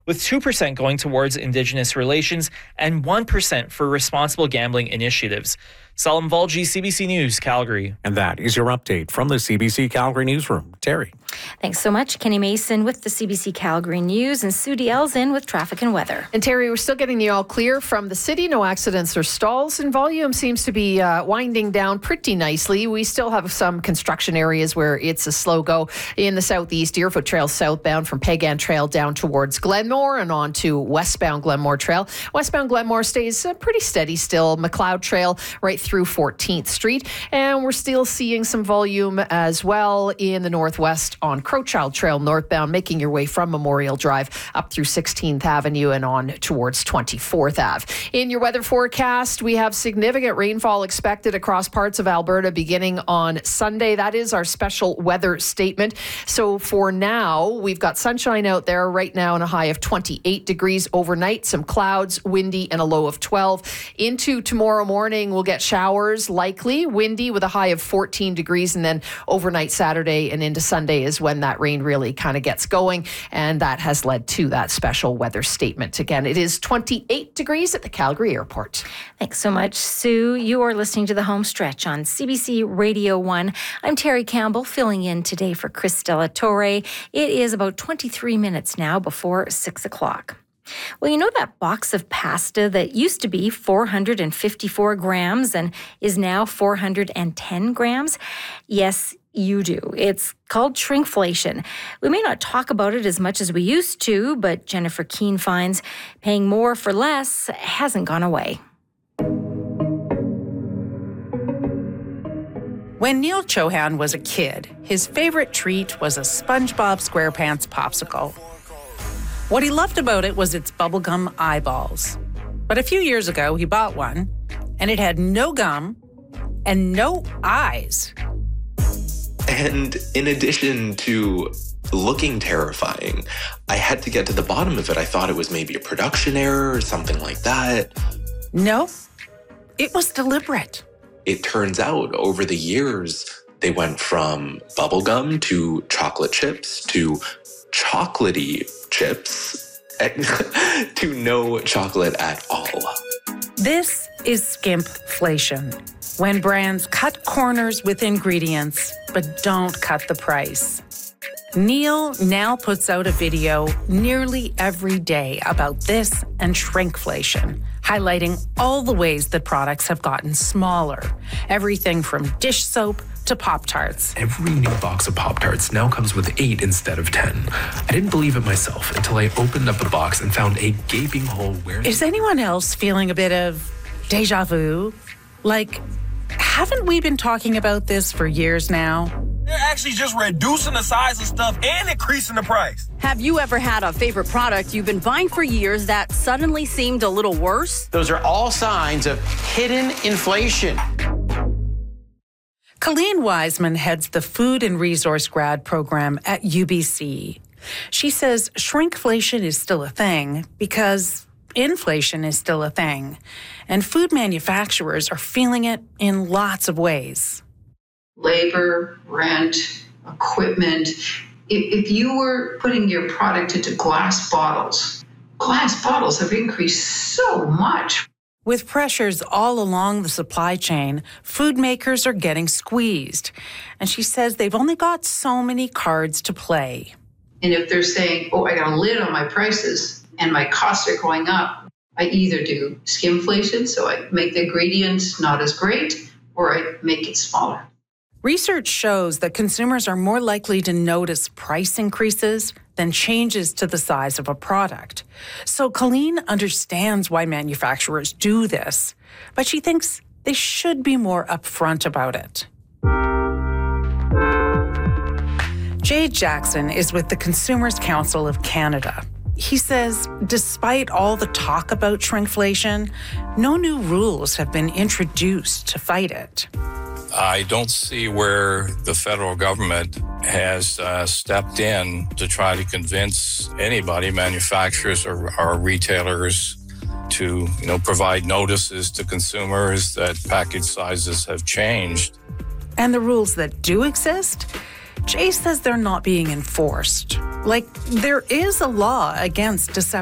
with 2% going towards Indigenous relations and 1% for responsible gambling initiatives. Salim Volji, CBC News, Calgary. And that is your update from the CBC Calgary newsroom. Terry. Thanks so much. Kenny Mason with the CBC Calgary News and Sue Diel's in with traffic and weather. And Terry, we're still getting the all clear from the city. No accidents or stalls, and volume seems to be winding down pretty nicely. We still have some construction areas where it's a slow go in the southeast. Deerfoot Trail southbound from Pagan Trail down towards Glenmore and on to westbound Glenmore Trail. Westbound Glenmore stays pretty steady still. McLeod Trail right through 14th Street. And we're still seeing some volume as well in the northwest on Crowchild Trail northbound, making your way from Memorial Drive up through 16th Avenue and on towards 24th Ave. In your weather forecast, we have significant rainfall expected across parts of Alberta beginning on Sunday. That is our special weather statement. So for now, we've got sunshine out there right now and a high of 28 degrees overnight, some clouds, windy, and a low of 12. Into tomorrow morning, we'll get showers, likely windy with a high of 14 degrees, and then overnight Saturday and into Sunday is when that rain really kind of gets going, and that has led to that special weather statement. Again, it is 28 degrees at the Calgary Airport. Thanks so much, Sue. You are listening to The Home Stretch on CBC Radio 1. I'm Terry Campbell, filling in today for Chris Delatorre. It is about 23 minutes now before 6 o'clock. Well, you know that box of pasta that used to be 454 grams and is now 410 grams? Yes, you do. It's called shrinkflation. We may not talk about it as much as we used to, but Jennifer Keane finds paying more for less hasn't gone away. When Neil Chohan was a kid, his favorite treat was a SpongeBob SquarePants popsicle. What he loved about it was its bubblegum eyeballs. But a few years ago, he bought one, and it had no gum and no eyes. And in addition to looking terrifying, I had to get to the bottom of it. I thought it was maybe a production error or something like that. No, it was deliberate. It turns out over the years, they went from bubblegum to chocolate chips to chocolatey chips to no chocolate at all. This is skimpflation, when brands cut corners with ingredients but don't cut the price. Neil now puts out a video nearly every day about this and shrinkflation, highlighting all the ways that products have gotten smaller. Everything from dish soap to Pop-Tarts. Every new box of Pop-Tarts now comes with 8 instead of 10. I didn't believe it myself until I opened up the box and found a gaping hole where... Is anyone else feeling a bit of déjà vu? Like, haven't we been talking about this for years now? They're actually just reducing the size of stuff and increasing the price. Have you ever had a favorite product you've been buying for years that suddenly seemed a little worse? Those are all signs of hidden inflation. Colleen Wiseman heads the Food and Resource Grad program at UBC. She says shrinkflation is still a thing because inflation is still a thing, and food manufacturers are feeling it in lots of ways. Labor, rent, equipment. If you were putting your product into glass bottles have increased so much. With pressures all along the supply chain, food makers are getting squeezed. And she says they've only got so many cards to play. And if they're saying, I got a lid on my prices and my costs are going up, I either do skimflation, so I make the ingredients not as great, or I make it smaller. Research shows that consumers are more likely to notice price increases than changes to the size of a product. So Colleen understands why manufacturers do this, but she thinks they should be more upfront about it. Jade Jackson is with the Consumers Council of Canada. He says, despite all the talk about shrinkflation, no new rules have been introduced to fight it. I don't see where the federal government has stepped in to try to convince anybody, manufacturers or retailers, to provide notices to consumers that package sizes have changed. And the rules that do exist, Jay says they're not being enforced. Like, there is a law against deception.